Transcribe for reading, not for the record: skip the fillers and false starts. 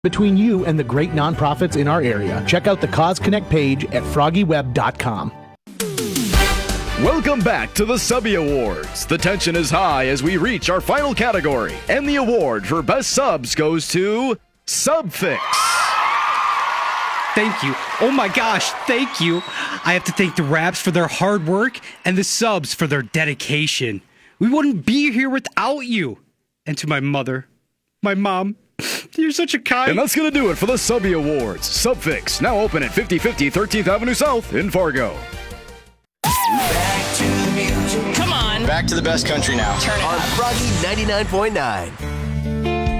between you and the great nonprofits in our area. Check out the Cause Connect page at FroggyWeb.com. Welcome back to the Subby Awards. The tension is high as we reach our final category, and the award for Best Subs goes to Subfix. Thank you. Oh my gosh, thank you. I have to thank the Raps for their hard work and the Subs for their dedication. We wouldn't be here without you. And to my mother, my mom, you're such a kind... And that's going to do it for the Subby Awards. Subfix, now open at 5050 13th Avenue South in Fargo. Back to the music. Come on. Back to the best country now. Turn it on up. Froggy 99.9.